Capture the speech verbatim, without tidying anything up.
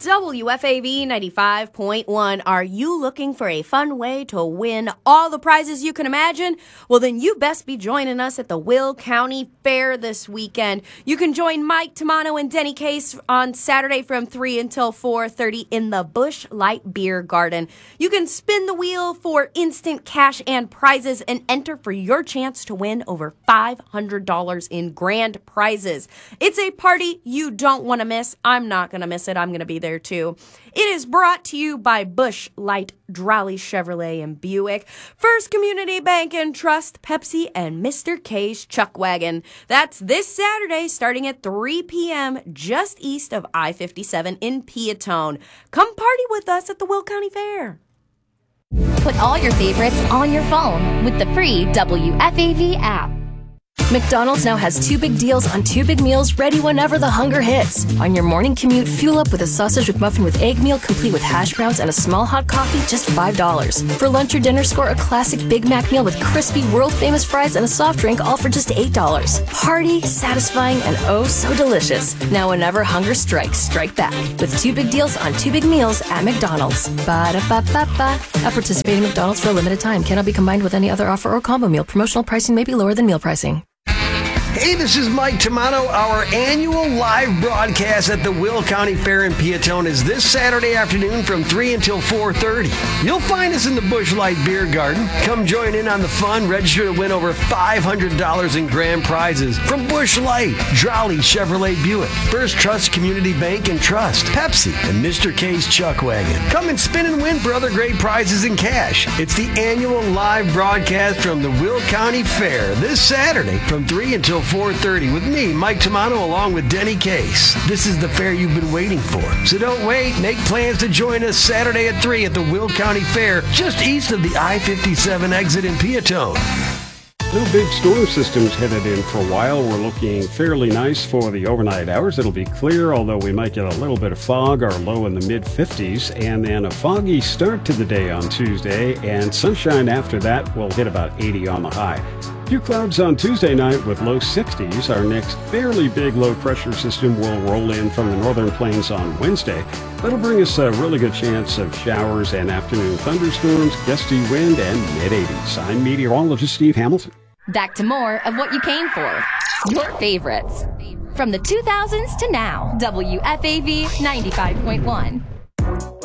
W F A V ninety-five point one. Are you looking for a fun way to win all the prizes you can imagine? Well, then you best be joining us at the Will County Fair this weekend. You can join Mike Tamano and Denny Case on Saturday from three until four thirty in the Busch Light Beer Garden. You can spin the wheel for instant cash and prizes and enter for your chance to win over five hundred dollars in grand prizes. It's a party you don't want to miss. I'm not going to miss it. I'm going to be there too. It is brought to you by Busch Light, Drowley Chevrolet, and Buick, First Community Bank and Trust, Pepsi, and Mister K's Chuck Wagon. That's this Saturday starting at three p.m. just east of I fifty-seven in Peatone. Come party with us at the Will County Fair. Put all your favorites on your phone with the free W F A V app. McDonald's now has two big deals on two big meals ready whenever the hunger hits. On your morning commute, fuel up with a sausage McMuffin with egg meal complete with hash browns and a small hot coffee, just five dollars. For lunch or dinner, score a classic Big Mac meal with crispy, world-famous fries and a soft drink, all for just eight dollars. Hearty, satisfying, and oh so delicious. Now whenever hunger strikes, strike back with two big deals on two big meals at McDonald's. Ba-da-ba-ba-ba. At participating McDonald's for a limited time. Cannot be combined with any other offer or combo meal. Promotional pricing may be lower than meal pricing. Hey, this is Mike Tamano. Our annual live broadcast at the Will County Fair in Peatone is this Saturday afternoon from three until four thirty. You'll find us in the Busch Light Beer Garden. Come join in on the fun. Register to win over five hundred dollars in grand prizes from Busch Light, Drowley Chevrolet Buick, First Trust Community Bank and Trust, Pepsi, and Mister K's Chuck Wagon. Come and spin and win for other great prizes in cash. It's the annual live broadcast from the Will County Fair this Saturday from three until four thirty with me, Mike Tamano, along with Denny Case. This is the fair you've been waiting for. So don't wait. Make plans to join us Saturday at three at the Will County Fair, just east of the I fifty-seven exit in Peatone. No big storm systems headed in for a while. We're looking fairly nice for the overnight hours. It'll be clear, although we might get a little bit of fog. Our low in the mid fifties, and then a foggy start to the day on Tuesday, and sunshine after that. Will hit about eighty on the high. Few clouds on Tuesday night with low sixties. Our next fairly big low-pressure system will roll in from the northern plains on Wednesday. That'll bring us a really good chance of showers and afternoon thunderstorms, gusty wind, and mid eighties. I'm meteorologist Steve Hamilton. Back to more of what you came for. Your favorites. From the two thousands to now, W F A V ninety-five point one.